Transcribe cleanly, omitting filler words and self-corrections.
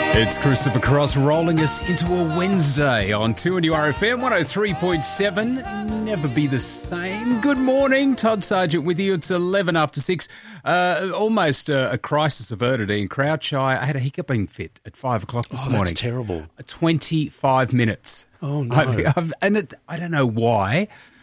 It's Christopher Cross rolling us into a Wednesday on 2NURFM 103.7. Never be the same. Good morning, Todd Sargent with you. It's 11 after 6. Almost a crisis averted in Crouch. I had a hiccuping fit at 5 o'clock this morning. That's terrible. 25 minutes. Oh, no. I don't know why.